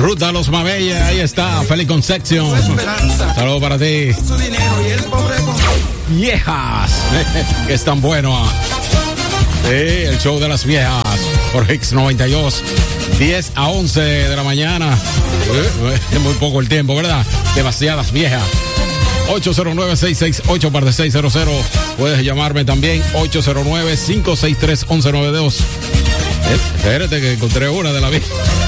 Ruta Los Mabella, ahí está, Feliz Concepción. Saludos para ti. Viejas, que es tan bueno. Sí, el show de las viejas por Hits 92, 10 a 11 de la mañana. Es muy poco el tiempo, ¿verdad? Demasiadas viejas. 809-668-600. Puedes llamarme también, 809-563-1192. Espérate que encontré una de la vieja.